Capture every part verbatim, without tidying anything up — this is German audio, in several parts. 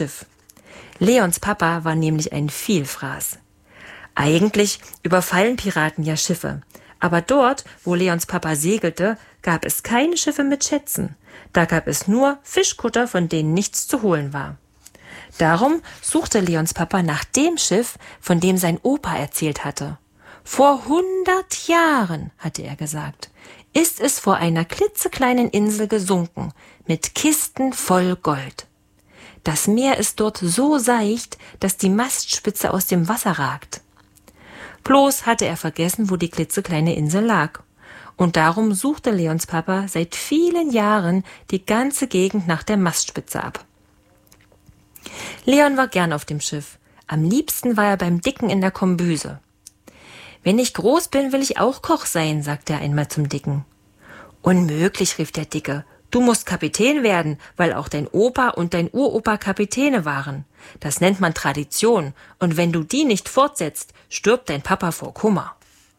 Schiff. Leons Papa war nämlich ein Vielfraß. Eigentlich überfallen Piraten ja Schiffe, aber dort, wo Leons Papa segelte, gab es keine Schiffe mit Schätzen. Da gab es nur Fischkutter, von denen nichts zu holen war. Darum suchte Leons Papa nach dem Schiff, von dem sein Opa erzählt hatte. Vor hundert Jahren, hatte er gesagt, ist es vor einer klitzekleinen Insel gesunken, mit Kisten voll Gold. Das Meer ist dort so seicht, dass die Mastspitze aus dem Wasser ragt. Bloß hatte er vergessen, wo die klitzekleine Insel lag. Und darum suchte Leons Papa seit vielen Jahren die ganze Gegend nach der Mastspitze ab. Leon war gern auf dem Schiff. Am liebsten war er beim Dicken in der Kombüse. »Wenn ich groß bin, will ich auch Koch sein«, sagte er einmal zum Dicken. »Unmöglich«, rief der Dicke. »Du musst Kapitän werden, weil auch dein Opa und dein Uropa Kapitäne waren. Das nennt man Tradition, und wenn du die nicht fortsetzt, stirbt dein Papa vor Kummer.«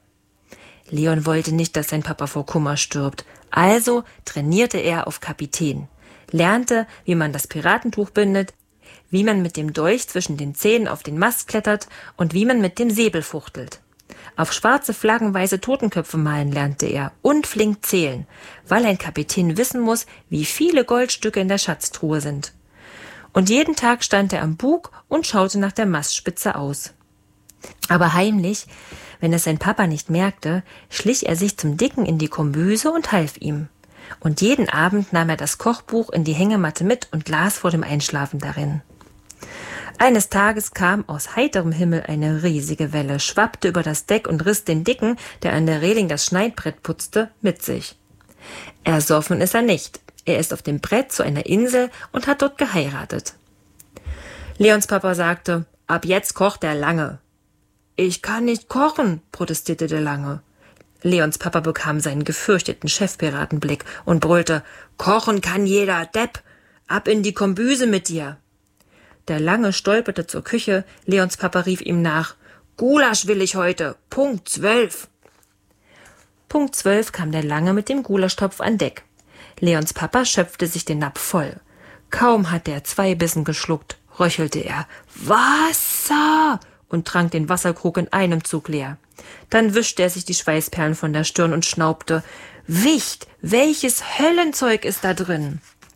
Leon wollte nicht, dass sein Papa vor Kummer stirbt, also trainierte er auf Kapitän, lernte, wie man das Piratentuch bindet, wie man mit dem Dolch zwischen den Zähnen auf den Mast klettert und wie man mit dem Säbel fuchtelt. Auf schwarze Flaggen weiße Totenköpfe malen lernte er und flink zählen, weil ein Kapitän wissen muss, wie viele Goldstücke in der Schatztruhe sind. Und jeden Tag stand er am Bug und schaute nach der Mastspitze aus. Aber heimlich, wenn es sein Papa nicht merkte, schlich er sich zum Dicken in die Kombüse und half ihm. Und jeden Abend nahm er das Kochbuch in die Hängematte mit und las vor dem Einschlafen darin. Eines Tages kam aus heiterem Himmel eine riesige Welle, schwappte über das Deck und riss den Dicken, der an der Reling das Schneidbrett putzte, mit sich. Ersoffen ist er nicht. Er ist auf dem Brett zu einer Insel und hat dort geheiratet. Leons Papa sagte, ab jetzt kocht der Lange. Ich kann nicht kochen, protestierte der Lange. Leons Papa bekam seinen gefürchteten Chefpiratenblick und brüllte, kochen kann jeder, Depp, ab in die Kombüse mit dir. Der Lange stolperte zur Küche, Leons Papa rief ihm nach, Gulasch will ich heute, Punkt zwölf. Punkt zwölf kam der Lange mit dem Gulaschtopf an Deck. Leons Papa schöpfte sich den Napf voll. Kaum hatte er zwei Bissen geschluckt, röchelte er, Wasser, und trank den Wasserkrug in einem Zug leer. Dann wischte er sich die Schweißperlen von der Stirn und schnaubte, Wicht, welches Höllenzeug ist da drin?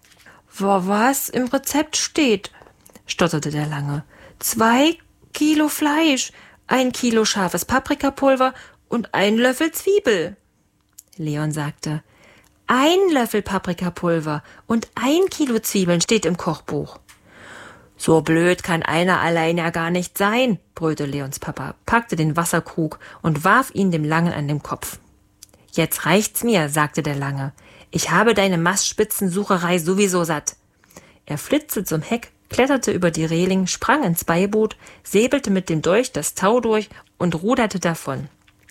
Was im Rezept steht, stotterte der Lange. Zwei Kilo Fleisch, ein Kilo scharfes Paprikapulver und ein Löffel Zwiebel. Leon sagte, ein Löffel Paprikapulver und ein Kilo Zwiebeln steht im Kochbuch. So blöd kann einer allein ja gar nicht sein, brüllte Leons Papa, packte den Wasserkrug und warf ihn dem Langen an den Kopf. Jetzt reicht's mir, sagte der Lange. Ich habe deine Mastspitzensucherei sowieso satt. Er flitzte zum Heck, kletterte über die Reling, sprang ins Beiboot, säbelte mit dem Dolch das Tau durch und ruderte davon.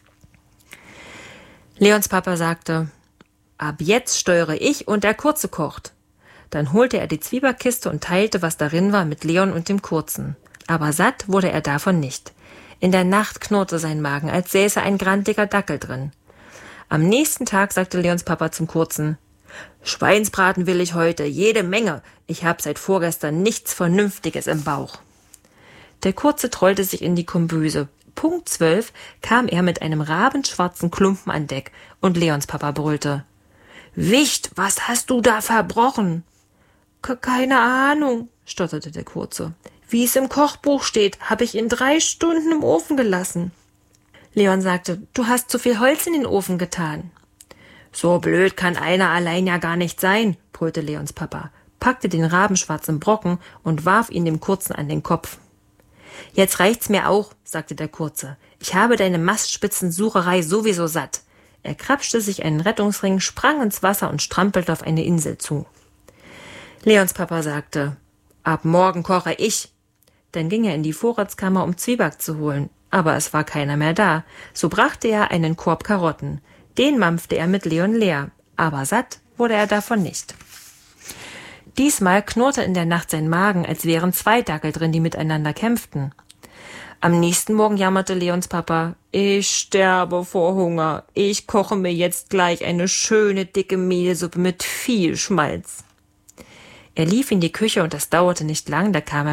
Leons Papa sagte, ab jetzt steuere ich und der Kurze kocht. Dann holte er die Zwiebackiste und teilte, was darin war, mit Leon und dem Kurzen. Aber satt wurde er davon nicht. In der Nacht knurrte sein Magen, als säße ein grantiger Dackel drin. Am nächsten Tag sagte Leons Papa zum Kurzen, Schweinsbraten will ich heute, jede Menge. Ich habe seit vorgestern nichts Vernünftiges im Bauch. Der Kurze trollte sich in die Kombüse. Punkt zwölf kam er mit einem rabenschwarzen Klumpen an Deck und Leons Papa brüllte, Wicht, was hast du da verbrochen? Keine Ahnung, stotterte der Kurze. Wie es im Kochbuch steht, habe ich ihn drei Stunden im Ofen gelassen. Leon sagte, du hast zu viel Holz in den Ofen getan. So blöd kann einer allein ja gar nicht sein, brüllte Leons Papa, packte den rabenschwarzen Brocken und warf ihn dem Kurzen an den Kopf. Jetzt reicht's mir auch, sagte der Kurze. Ich habe deine Mastspitzensucherei sowieso satt. Er krapschte sich einen Rettungsring, sprang ins Wasser und strampelte auf eine Insel zu. Leons Papa sagte, ab morgen koche ich. Dann ging er in die Vorratskammer, um Zwieback zu holen, aber es war keiner mehr da. So brachte er einen Korb Karotten. Den mampfte er mit Leon leer, aber satt wurde er davon nicht. Diesmal knurrte in der Nacht sein Magen, als wären zwei Dackel drin, die miteinander kämpften. Am nächsten Morgen jammerte Leons Papa, ich sterbe vor Hunger, ich koche mir jetzt gleich eine schöne dicke Mehlsuppe mit viel Schmalz. Er lief in die Küche und es dauerte nicht lang, da kam er